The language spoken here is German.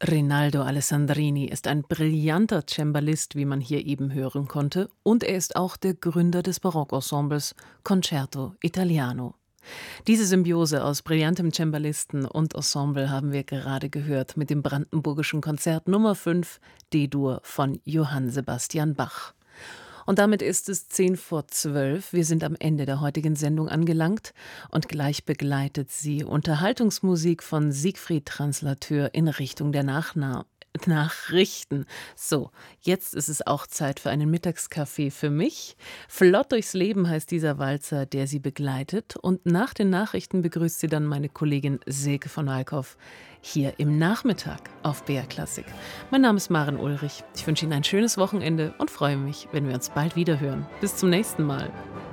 Rinaldo Alessandrini ist ein brillanter Cembalist, wie man hier eben hören konnte, und er ist auch der Gründer des Barockensembles Concerto Italiano. Diese Symbiose aus brillantem Cembalisten und Ensemble haben wir gerade gehört mit dem Brandenburgischen Konzert Nummer 5 D-Dur von Johann Sebastian Bach. Und damit ist es 10 vor 12. Wir sind am Ende der heutigen Sendung angelangt und gleich begleitet sie Unterhaltungsmusik von Siegfried Translateur in Richtung der Nachrichten. So, jetzt ist es auch Zeit für einen Mittagskaffee für mich. Flott durchs Leben heißt dieser Walzer, der sie begleitet. Und nach den Nachrichten begrüßt sie dann meine Kollegin Silke von Eickhoff hier im Nachmittag auf BR Klassik. Mein Name ist Maren Ulrich. Ich wünsche Ihnen ein schönes Wochenende und freue mich, wenn wir uns bald wieder hören. Bis zum nächsten Mal.